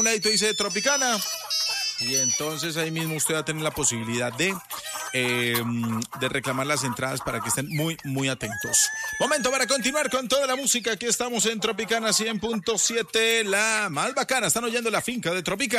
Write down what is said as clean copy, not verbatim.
un ladito dice Tropicana. Y entonces ahí mismo usted va a tener la posibilidad de reclamar las entradas para que estén muy, muy atentos. Momento para continuar con toda la música. Aquí estamos en Tropicana 100.7, la más bacana. Están oyendo La Finca de Tropicana.